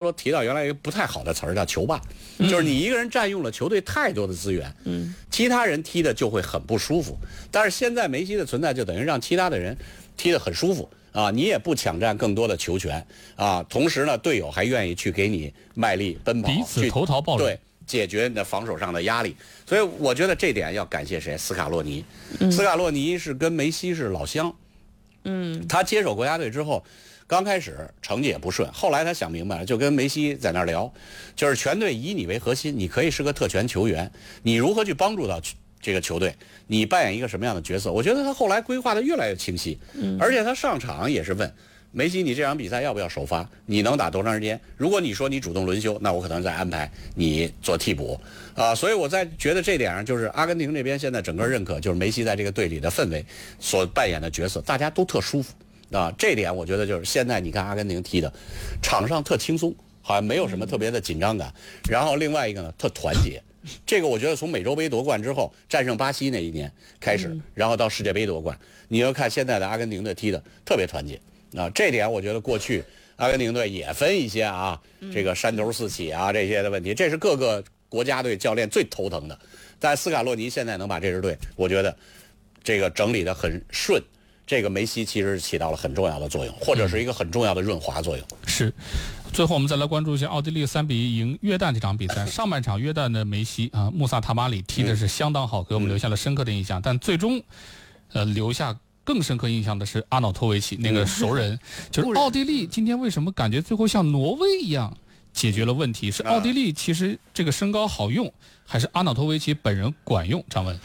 说提到原来一个不太好的词儿叫球霸，就是你一个人占用了球队太多的资源，其他人踢的就会很不舒服。但是现在梅西的存在就等于让其他的人踢得很舒服啊，你也不抢占更多的球权啊，同时呢，队友还愿意去给你卖力奔跑， 彼此投桃报李， 对，解决你的防守上的压力。所以我觉得这点要感谢谁？斯卡洛尼。斯卡洛尼是跟梅西是老乡，他接手国家队之后。刚开始成绩也不顺，后来他想明白了，就跟梅西在那儿聊，就是全队以你为核心，你可以是个特权球员，你如何去帮助到这个球队，你扮演一个什么样的角色？我觉得他后来规划的越来越清晰，而且他上场也是问梅西，你这场比赛要不要首发？你能打多长时间？如果你说你主动轮休，那我可能再安排你做替补啊。所以我在觉得这点上，就是阿根廷这边现在整个认可，就是梅西在这个队里的氛围所扮演的角色，大家都特舒服。啊，这点我觉得就是现在你看阿根廷踢的，场上特轻松，好像没有什么特别的紧张感。然后另外一个呢，特团结。这个我觉得从美洲杯夺冠之后，战胜巴西那一年开始，然后到世界杯夺冠，你要看现在的阿根廷队踢的特别团结。啊，这点我觉得过去阿根廷队也分一些啊，这个山头四起啊这些的问题，这是各个国家队教练最头疼的。但斯卡洛尼现在能把这支队，我觉得这个整理得很顺。这个梅西其实起到了很重要的作用，或者是一个很重要的润滑作用。 是，最后我们再来关注一下奥地利3-1赢约旦这场比赛。上半场约旦的梅西啊，穆萨塔马里踢的是相当好，给我们留下了深刻的印象。但最终，留下更深刻印象的是阿瑙托维奇那个熟人，就是奥地利今天为什么感觉最后像挪威一样解决了问题？是奥地利其实这个身高好用，还是阿瑙托维奇本人管用？张文，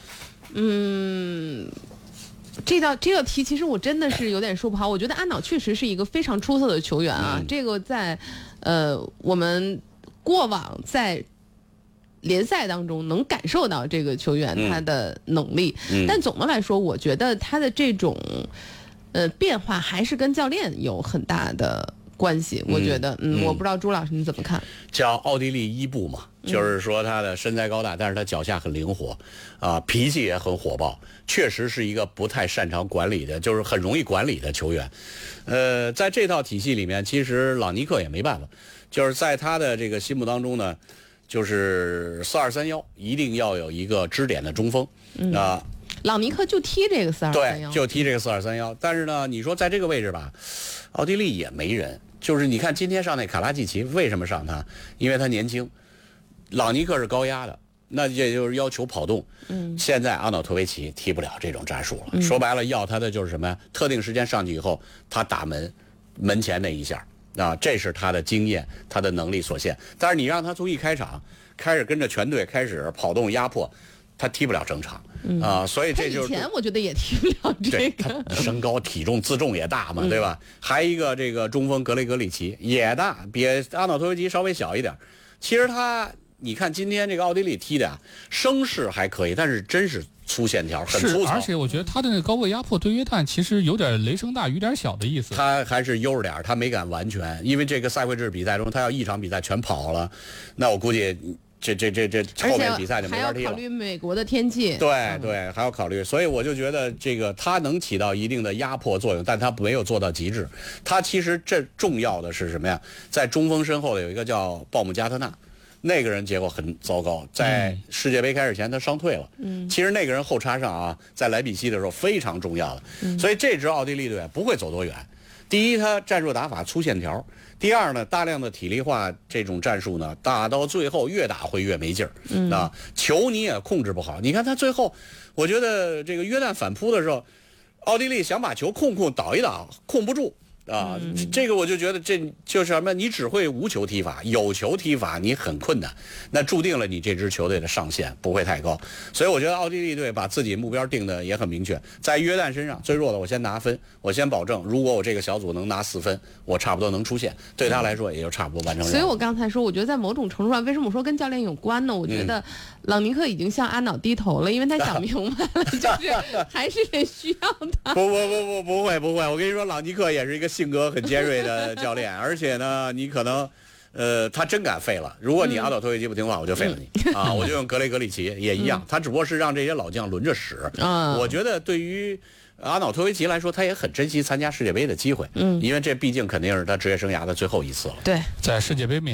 这道题其实我真的是有点说不好。我觉得阿瑙确实是一个非常出色的球员啊，这个在我们过往在联赛当中能感受到这个球员他的能力，但总的来说，我觉得他的这种变化还是跟教练有很大的关系。我觉得，我不知道朱老师你怎么看？ 叫奥地利伊布嘛，就是说他的身材高大，但是他脚下很灵活，脾气也很火爆，确实是一个不太擅长管理的，就是很容易管理的球员。在这套体系里面，其实朗尼克也没办法，就是在他的这个心目当中呢，就是4-2-3-1，一定要有一个支点的中锋朗尼克就踢这个4-2-3-1， 对，就踢这个4-2-3-1。但是呢，你说在这个位置吧，奥地利也没人。就是你看今天上那卡拉季奇，为什么上他？因为他年轻。朗尼克是高压的，那也就是要求跑动。现在阿瑙托维奇踢不了这种战术了。说白了，要他的就是什么呀？特定时间上去以后，他打门前那一下啊，这是他的经验，他的能力所限。但是你让他从一开场开始跟着全队开始跑动压迫，他踢不了整场所以这就是以前我觉得也踢不了这个。 他身高体重自重也大嘛，对吧？还一个这个中锋格雷格里奇也大，比阿瑙托维奇稍微小一点。其实你看今天这个奥地利踢的声势还可以，但是真是粗线条，很粗糙。 而且我觉得他的那个高位压迫对约旦其实有点雷声大雨点小的意思。 他还是悠着点，他没敢完全，因为这个赛会制比赛中，他要一场比赛全跑了，那我估计这后面比赛就没法踢了。 还要考虑美国的天气。 对，还要考虑，所以我就觉得这个他能起到一定的压迫作用，但他没有做到极致。他其实这重要的是什么呀？在中锋身后的有一个叫鲍姆加特纳。那个人结果很糟糕，在世界杯开始前他伤退了。其实那个人后插上在莱比锡的时候非常重要的。所以这支奥地利队不会走多远。第一，他战术打法粗线条；第二呢，大量的体力化这种战术呢，打到最后越打会越没劲儿。球你也控制不好。你看他最后，我觉得这个约旦反扑的时候，奥地利想把球倒一倒，控不住。这个我就觉得这就是什么？你只会无球踢法，有球踢法你很困难，那注定了你这支球队的上限不会太高。所以我觉得奥地利队把自己目标定的也很明确，在约旦身上最弱的我先拿分，我先保证，如果我这个小组能拿4分，我差不多能出线，对他来说也就差不多完成任务。 所以我刚才说，我觉得在某种程度上，为什么我说跟教练有关呢？我觉得朗尼克已经向阿瑙低头了，因为他想明白了，就是还是得需要他。 不会，我跟你说，朗尼克也是一个性格很尖锐的教练，而且呢，你可能，他真敢废了。如果你阿瑙托维奇不听话，我就废了你我就用格雷格里奇也一样，他只不过是让这些老将轮着使。我觉得对于阿瑙托维奇来说，他也很珍惜参加世界杯的机会，因为这毕竟肯定是他职业生涯的最后一次了。 对， 在世界杯面